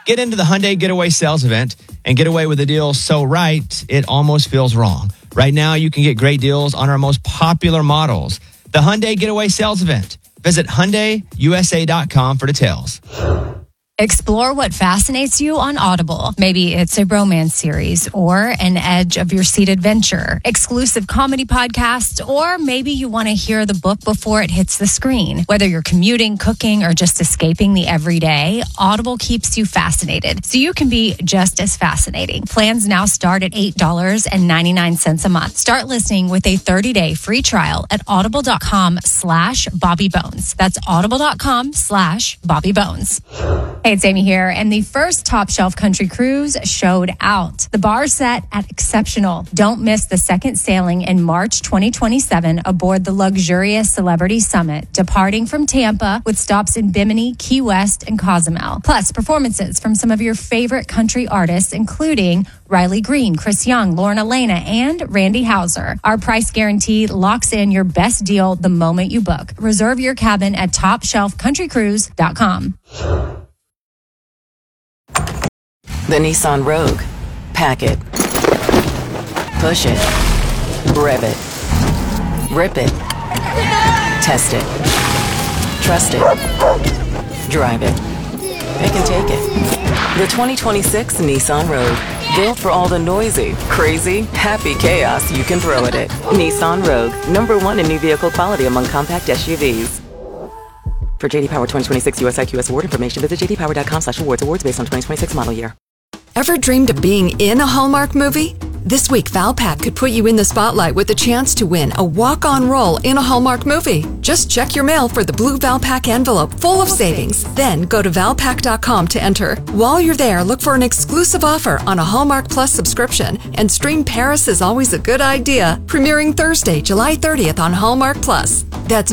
Get into the Hyundai Getaway Sales Event and get away with a deal so right, it almost feels wrong. Right now, you can get great deals on our most popular models. The Hyundai Getaway Sales Event. Visit HyundaiUSA.com for details. Explore what fascinates you on Audible. Maybe it's a romance series or an edge of your seat adventure, exclusive comedy podcasts, or maybe you want to hear the book before it hits the screen. Whether you're commuting, cooking, or just escaping the everyday, Audible keeps you fascinated, so you can be just as fascinating. Plans now start at $8.99 a month. Start listening with a 30-day free trial at audible.com/BobbyBones. That's audible.com/BobbyBones. Hey, it's Amy here, and the first Top Shelf Country Cruise showed out. The bar set at exceptional. Don't miss the second sailing in March 2027 aboard the luxurious Celebrity Summit, departing from Tampa with stops in Bimini, Key West, and Cozumel. Plus, performances from some of your favorite country artists, including Riley Green, Chris Young, Lauren Elena, and Randy Houser. Our price guarantee locks in your best deal the moment you book. Reserve your cabin at TopShelfCountryCruise.com. The Nissan Rogue. Pack it. Push it. Rev it. Rip it. Test it. Trust it. Drive it. Pick and take it. The 2026 Nissan Rogue. Built for all the noisy, crazy, happy chaos you can throw at it. Nissan Rogue. #1 in new vehicle quality among compact SUVs. For JD Power 2026 US IQS award information, visit jdpower.com/awards. Awards based on 2026 model year. Ever dreamed of being in a Hallmark movie? This week, Valpak could put you in the spotlight with the chance to win a walk-on role in a Hallmark movie. Just check your mail for the blue Valpak envelope full of savings. Then go to valpak.com to enter. While you're there, look for an exclusive offer on a Hallmark Plus subscription and stream Paris is Always a Good Idea, premiering Thursday, July 30th on Hallmark Plus. That's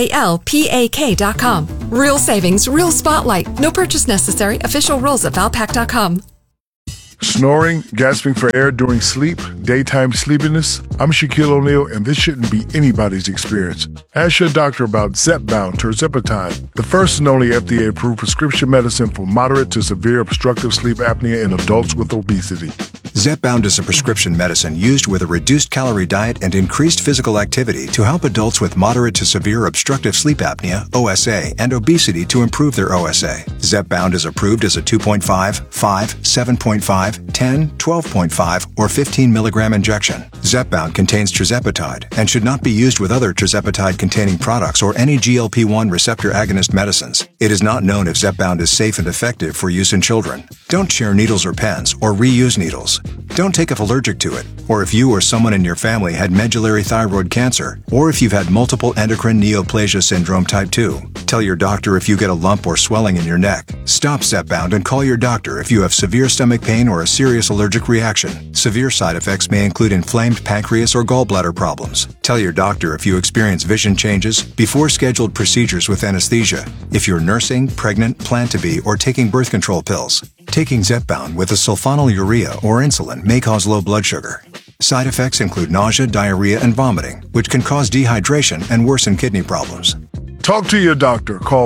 VALPAK.com. Real savings, real spotlight. No purchase necessary. Official rules at valpak.com. Snoring, gasping for air during sleep, daytime sleepiness? I'm Shaquille O'Neal, and this shouldn't be anybody's experience. Ask your doctor about Zepbound tirzepatide, the first and only FDA-approved prescription medicine for moderate to severe obstructive sleep apnea in adults with obesity. Zepbound is a prescription medicine used with a reduced calorie diet and increased physical activity to help adults with moderate to severe obstructive sleep apnea, OSA, and obesity to improve their OSA. Zepbound is approved as a 2.5, 5, 7.5, 10, 12.5, or 15 milligram injection. Zepbound contains tirzepatide and should not be used with other tirzepatide-containing products or any GLP-1 receptor agonist medicines. It is not known if Zepbound is safe and effective for use in children. Don't share needles or pens or reuse needles. Don't take if allergic to it, or if you or someone in your family had medullary thyroid cancer, or if you've had multiple endocrine neoplasia syndrome type 2. Tell your doctor if you get a lump or swelling in your neck. Stop Zepbound and call your doctor if you have severe stomach pain or a serious allergic reaction. Severe side effects may include inflamed pancreas or gallbladder problems. Tell your doctor if you experience vision changes before scheduled procedures with anesthesia, if you're nursing, pregnant, plan to be, or taking birth control pills. Taking Zepbound with a sulfonylurea or insulin may cause low blood sugar. Side effects include nausea, diarrhea, and vomiting, which can cause dehydration and worsen kidney problems. Talk to your doctor. Call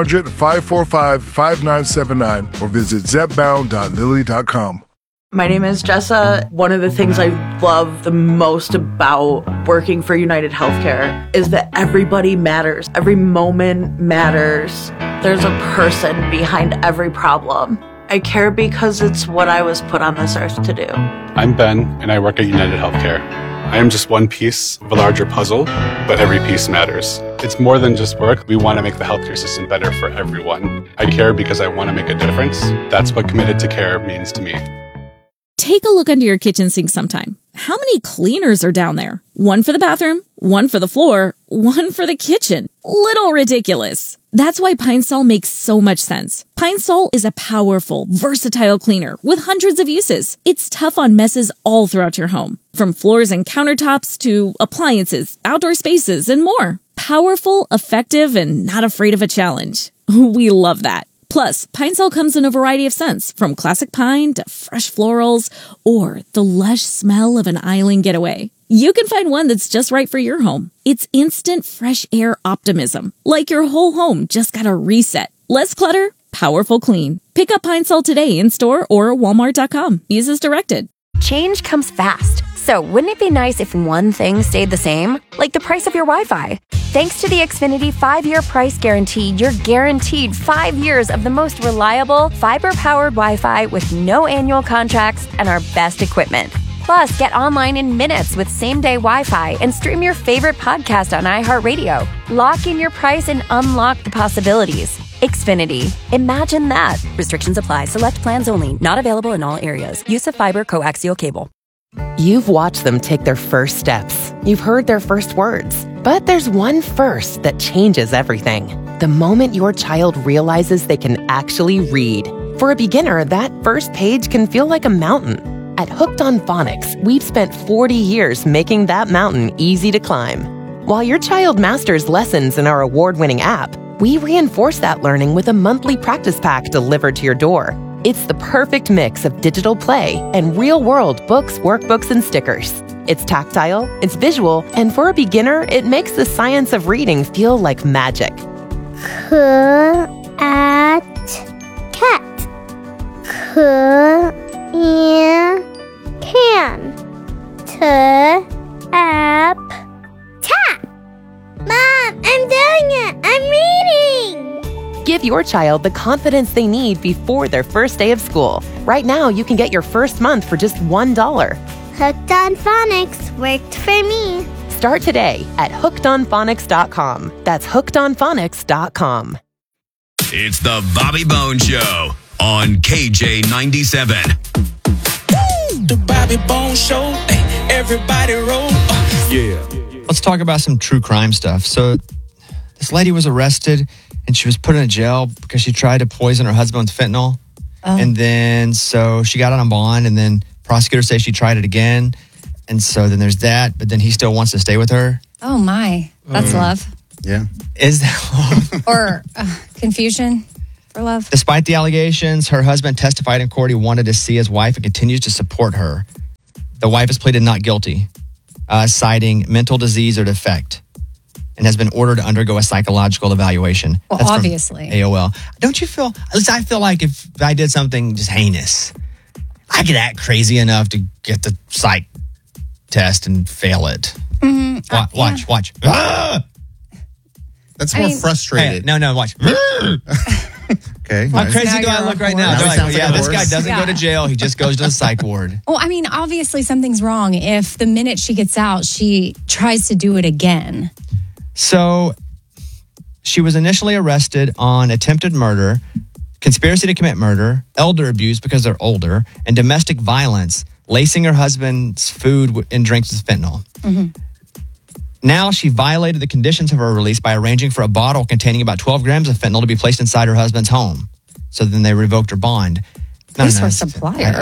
1-800-545-5979 or visit zepbound.lilly.com. My name is Jessa. One of the things I love the most about working for United Healthcare is that everybody matters. Every moment matters. There's a person behind every problem. I care because it's what I was put on this earth to do. I'm Ben, and I work at United Healthcare. I am just one piece of a larger puzzle, but every piece matters. It's more than just work. We want to make the healthcare system better for everyone. I care because I want to make a difference. That's what committed to care means to me. Take a look under your kitchen sink sometime. How many cleaners are down there? One for the bathroom, one for the floor, one for the kitchen. Little ridiculous. That's why Pine Sol makes so much sense. Pine Sol is a powerful, versatile cleaner with hundreds of uses. It's tough on messes all throughout your home, from floors and countertops to appliances, outdoor spaces, and more. Powerful, effective, and not afraid of a challenge. We love that. Plus, Pine Sol comes in a variety of scents, from classic pine to fresh florals or the lush smell of an island getaway. You can find one that's just right for your home. It's instant fresh air optimism, like your whole home just got a reset. Less clutter, Powerful clean. Pick up Pine Sol today in-store or Walmart.com. Use as directed. Change comes fast. So wouldn't it be nice if one thing stayed the same? Like the price of your Wi-Fi. Thanks to the Xfinity 5-year price guarantee, you're guaranteed 5 years of the most reliable, fiber-powered Wi-Fi with no annual contracts and our best equipment. Plus, get online in minutes with same-day Wi-Fi and stream your favorite podcast on iHeartRadio. Lock in your price and unlock the possibilities. Xfinity. Imagine that. Restrictions apply. Select plans only. Not available in all areas. Use of fiber coaxial cable. You've watched them take their first steps. You've heard their first words. But there's one first that changes everything. The moment your child realizes they can actually read. For a beginner, that first page can feel like a mountain. At Hooked on Phonics, we've spent 40 years making that mountain easy to climb. While your child masters lessons in our award-winning app, we reinforce that learning with a monthly practice pack delivered to your door. It's the perfect mix of digital play and real-world books, workbooks, and stickers. It's tactile, it's visual, and for a beginner, it makes the science of reading feel like magic. Cat. Can. Tap. Mom, I'm doing it! I'm reading! Give your child the confidence they need before their first day of school. Right now, you can get your first month for just $1. Hooked on Phonics worked for me. Start today at hookedonphonics.com. That's hookedonphonics.com. It's the Bobby Bones Show on KJ97. The Bobby Bones Show, everybody roll. Yeah. Let's talk about some true crime stuff. So this lady was arrested and she was put in a jail because she tried to poison her husband with fentanyl. Oh. And then so she got out on bond, and then prosecutors say she tried it again. And so then there's that, but then he still wants to stay with her. Oh my, that's love. Yeah. Is that love? Or confusion for love? Despite the allegations, her husband testified in court he wanted to see his wife and continues to support her. The wife has pleaded not guilty, citing mental disease or defect, and has been ordered to undergo a psychological evaluation. Well, That's obviously. AOL. Don't you feel, at least I feel like if I did something just heinous, I could act crazy enough to get the psych test and fail it. Mm-hmm. Watch. Ah! That's more frustrated. Hey, no, watch. Okay. How nice. crazy do I look right now? Now They're he like, sounds like a this guy horse. doesn't go to jail. He just goes to the psych ward. Well, I mean, obviously something's wrong if the minute she gets out, she tries to do it again. So she was initially arrested on attempted murder, conspiracy to commit murder, elder abuse because they're older, and domestic violence, lacing her husband's food and drinks with fentanyl. Mm-hmm. Now she violated the conditions of her release by arranging for a bottle containing about 12 grams of fentanyl to be placed inside her husband's home. So then they revoked her bond. Who's her supplier?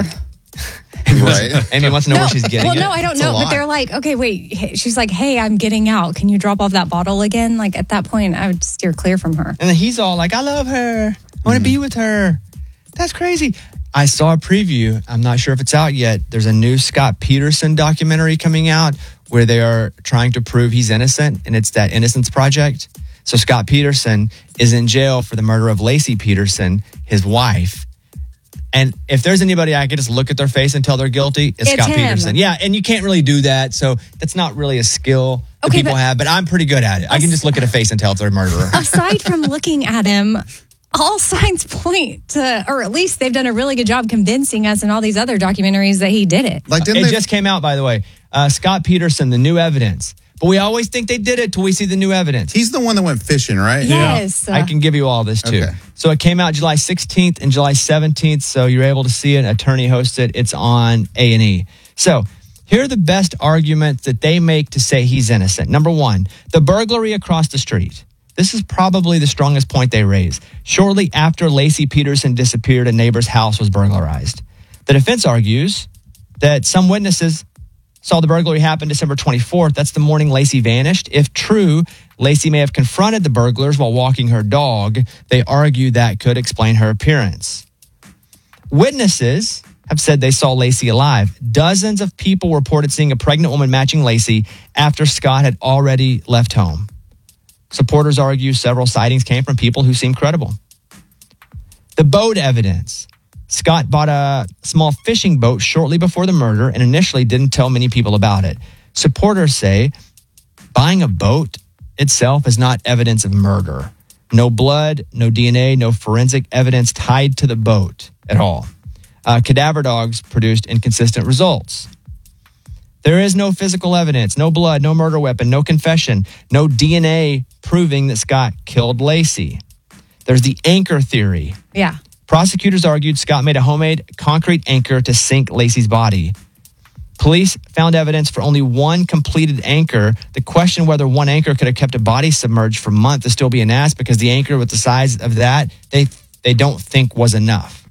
Right. Amy wants to know where she's getting it. Well, no, I don't know. But they're like, okay, wait. She's like, hey, I'm getting out. Can you drop off that bottle again? Like at that point, I would steer clear from her. And then he's all like, I love her. I want to be with her. That's crazy. I saw a preview. I'm not sure if it's out yet. There's a new Scott Peterson documentary coming out where they are trying to prove he's innocent, and it's that Innocence Project. So Scott Peterson is in jail for the murder of Lacey Peterson, his wife. And if there's anybody I could just look at their face and tell they're guilty, it's Scott him. Peterson. Yeah, and you can't really do that. So that's not really a skill that people have, but I'm pretty good at it. I can just look at a face and tell if they're a murderer. Aside from looking at him, all signs point to, or at least they've done a really good job convincing us in all these other documentaries that he did it. It just came out, by the way. Scott Peterson, the new evidence. But we always think they did it till we see the new evidence. He's the one that went fishing, right? Yes. I can give you all this, too. Okay. So it came out July 16th and July 17th, so you're able to see it. Attorney hosted it. It's on A&E. So here are the best arguments that they make to say he's innocent. Number one, the burglary across the street. This is probably the strongest point they raise. Shortly after Lacey Peterson disappeared, a neighbor's house was burglarized. The defense argues that some witnesses saw the burglary happen December 24th. That's the morning Lacey vanished. If true, Lacey may have confronted the burglars while walking her dog. They argue that could explain her appearance. Witnesses have said they saw Lacey alive. Dozens of people reported seeing a pregnant woman matching Lacey after Scott had already left home. Supporters argue several sightings came from people who seem credible. The boat evidence. Scott bought a small fishing boat shortly before the murder and initially didn't tell many people about it. Supporters say buying a boat itself is not evidence of murder. No blood, no DNA, no forensic evidence tied to the boat at all. Cadaver dogs produced inconsistent results. There is no physical evidence, no blood, no murder weapon, no confession, no DNA proving that Scott killed Lacey. There's the anchor theory. Yeah. Prosecutors argued Scott made a homemade concrete anchor to sink Lacey's body. Police found evidence for only one completed anchor. The question whether one anchor could have kept a body submerged for months is still being asked because the anchor with the size of that, they don't think was enough.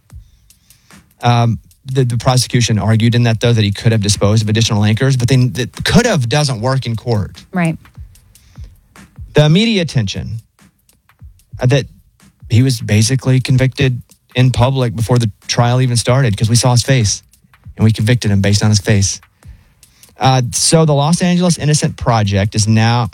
The prosecution argued in that, though, that he could have disposed of additional anchors, but then the could have doesn't work in court. Right. The media attention that he was basically convicted in public before the trial even started because we saw his face and we convicted him based on his face. So the Los Angeles Innocent Project is now,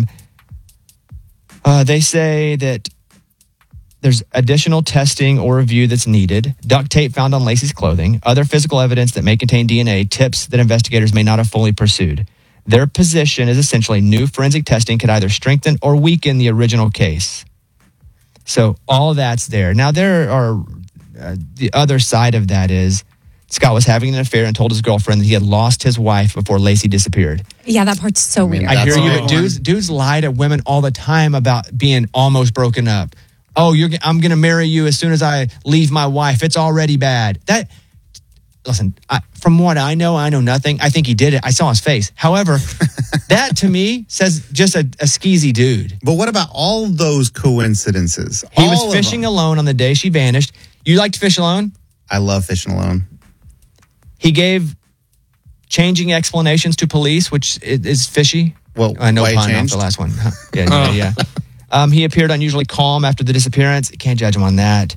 they say that there's additional testing or review that's needed. Duct tape found on Lacey's clothing, other physical evidence that may contain DNA, tips that investigators may not have fully pursued. Their position is essentially new forensic testing could either strengthen or weaken the original case. So all of that's there. Now, there are the other side of that is Scott was having an affair and told his girlfriend that he had lost his wife before Lacey disappeared. Yeah, that part's so weird. I hear you, but dudes lie to women all the time about being almost broken up. Oh, I'm going to marry you as soon as I leave my wife. It's already bad. Listen, from what I know nothing. I think he did it. I saw his face. However, that to me says just a skeezy dude. But what about all those coincidences? He was fishing alone on the day she vanished. You like to fish alone? I love fishing alone. He gave changing explanations to police, which is fishy. Well, I know why pun off changed? the last one. Yeah. He appeared unusually calm after the disappearance. Can't judge him on that.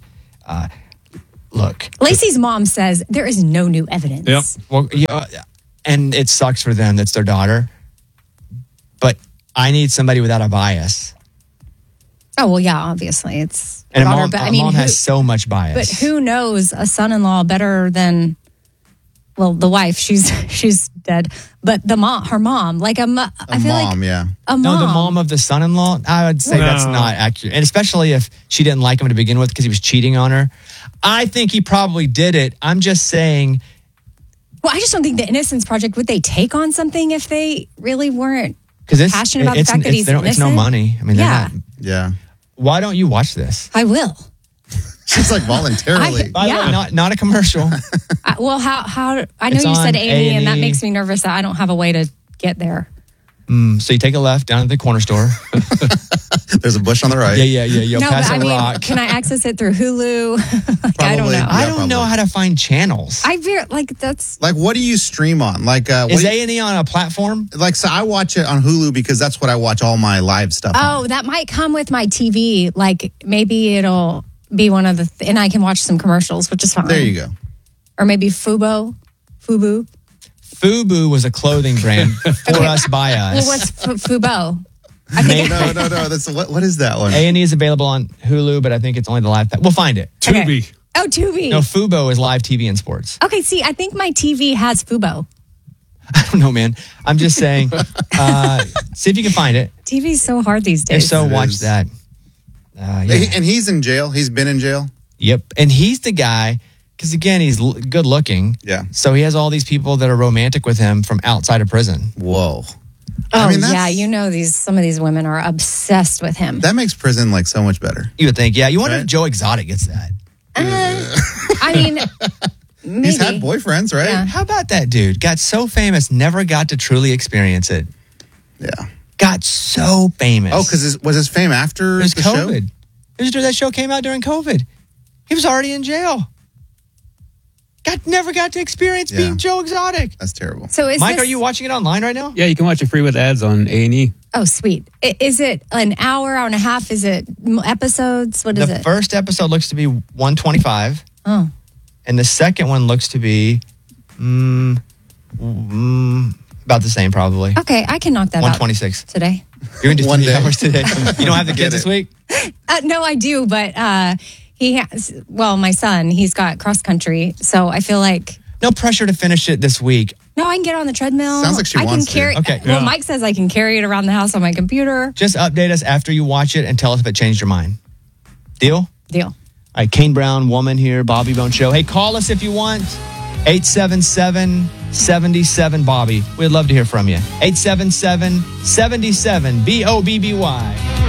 Look. Lacey's mom says there is no new evidence. Yep. Well, yeah, and it sucks for them. That's their daughter. But I need somebody without a bias. Oh, well, yeah, obviously. It's And daughter, a mom has so much bias. But who knows a son-in-law better than, well, the wife, she's dead. But her mom, like I feel like yeah. a mom. No, the mom of the son-in-law, I would say that's not accurate. And especially if she didn't like him to begin with because he was cheating on her. I think he probably did it. I'm just saying. Well, I just don't think the Innocence Project, would they take on something if they really weren't passionate about the it's, fact that he's innocent? It's no money. I mean, yeah. Yeah. Why don't you watch this? I will. She's like voluntarily. By the way, not a commercial. Well, how I know It's you said on A&E, and that A&E. makes me nervous that I don't have a way to get there. So you take a left down to the corner store. There's a bush on the right. Yeah. You'll pass but a rock. can I access it through Hulu? I don't know. I don't know how to find channels. That's like, what do you stream on? Like, is A&E on a platform? Like, so I watch it on Hulu because that's what I watch all my live stuff on. Oh, that might come with my TV. Like maybe it'll be one of the and I can watch some commercials, which is fine. There you go. Or maybe Fubu. Fubu was a clothing brand for us, by us. Well, what's Fubo? No. That's what is that one? A&E is available on Hulu, but I think it's only the live. We'll find it. Tubi. Oh, Tubi. No, Fubo is live TV and sports. Okay, see, I think my TV has Fubo. I don't know, man. I'm just saying. See if you can find it. TV's so hard these days. If so, watch that. And he's in jail. He's been in jail. Yep. And he's the guy, because again, he's good looking. Yeah. So he has all these people that are romantic with him from outside of prison. Whoa. Oh, yeah. You know, some of these women are obsessed with him. That makes prison like so much better. You would think, yeah. You wonder if Joe Exotic gets that. I mean, maybe. He's had boyfriends, right? Yeah. How about that dude? Got so famous, never got to truly experience it. Yeah. Got so famous. Oh, because was his fame after it was the COVID. show? That show came out during COVID. He was already in jail. Never got to experience being Joe Exotic. That's terrible. So Mike, are you watching it online right now? Yeah, you can watch it free with ads on A&E. Oh, sweet. Is it an hour and a half? Is it episodes? What is it? The first episode looks to be 125. Oh. And the second one looks to be about the same, probably. Okay, I can knock that 126 out today. You're going to do 3 hours today. You don't have the kids this week? No, I do, but He has, well, my son, he's got cross country. So I feel like. No pressure to finish it this week. No, I can get on the treadmill. Sounds like she wants to. Carry, Okay. Well, Mike says I can carry it around the house on my computer. Just update us after you watch it and tell us if it changed your mind. Deal? Deal. All right, Kane Brown, woman here, Bobby Bone Show. Hey, call us if you want. 877-77-BOBBY. We'd love to hear from you. 877-77-BOBBY.